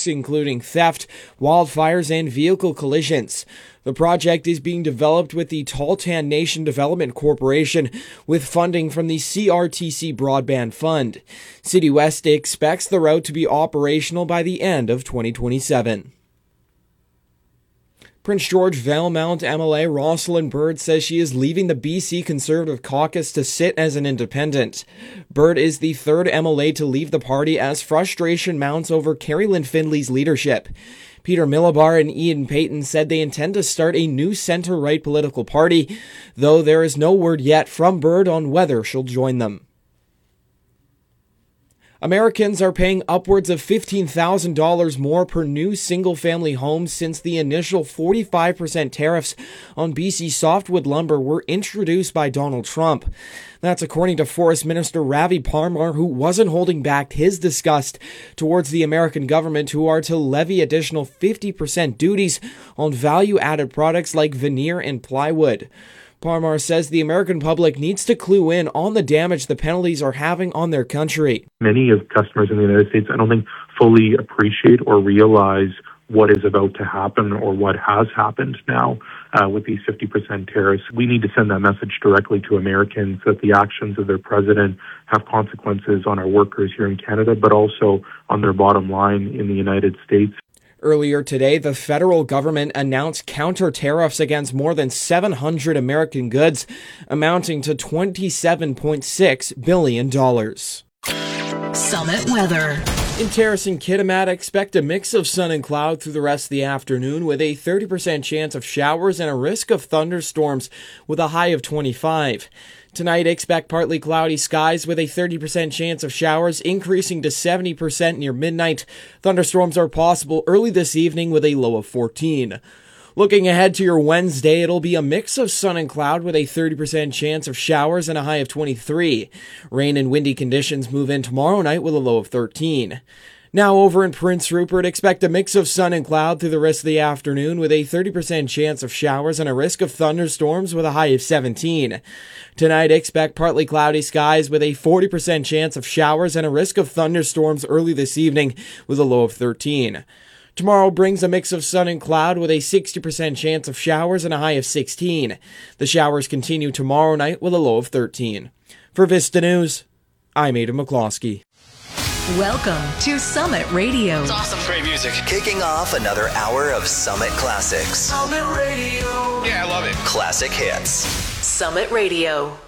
risks, including theft, wildfires, and vehicle collisions. The project is being developed with the Tahltan Nation Development Corporation with funding from the CRTC Broadband Fund. City West expects the route to be operational by the end of 2027. Prince George Valemount MLA Rosalind Bird says she is leaving the BC Conservative Caucus to sit as an independent. Bird is the third MLA to leave the party as frustration mounts over Carrie Lynn Findley's leadership. Peter Millibar and Ian Payton said they intend to start a new center-right political party, though there is no word yet from Bird on whether she'll join them. Americans are paying upwards of $15,000 more per new single-family home since the initial 45% tariffs on BC softwood lumber were introduced by Donald Trump. That's according to Forest Minister Ravi Parmar, who wasn't holding back his disgust towards the American government, who are to levy additional 50% duties on value-added products like veneer and plywood. Parmar says the American public needs to clue in on the damage the penalties are having on their country. Many of customers in the United States, I don't think, fully appreciate or realize what is about to happen or what has happened now with these 50% tariffs. We need to send that message directly to Americans that the actions of their president have consequences on our workers here in Canada, but also on their bottom line in the United States. Earlier today, the federal government announced counter tariffs against more than 700 American goods, amounting to $27.6 billion. Summit weather. In Terrace and Kitimat, expect a mix of sun and cloud through the rest of the afternoon with a 30% chance of showers and a risk of thunderstorms with a high of 25. Tonight, expect partly cloudy skies with a 30% chance of showers, increasing to 70% near midnight. Thunderstorms are possible early this evening with a low of 14. Looking ahead to your Wednesday, it'll be a mix of sun and cloud with a 30% chance of showers and a high of 23. Rain and windy conditions move in tomorrow night with a low of 13. Now over in Prince Rupert, expect a mix of sun and cloud through the rest of the afternoon with a 30% chance of showers and a risk of thunderstorms with a high of 17. Tonight, expect partly cloudy skies with a 40% chance of showers and a risk of thunderstorms early this evening with a low of 13. Tomorrow brings a mix of sun and cloud with a 60% chance of showers and a high of 16. The showers continue tomorrow night with a low of 13. For Vista News, I'm Aidan McCloskey. Welcome to Summit Radio. It's awesome. Great music. Kicking off another hour of Summit Classics. Summit Radio. Yeah, I love it. Classic hits. Summit Radio.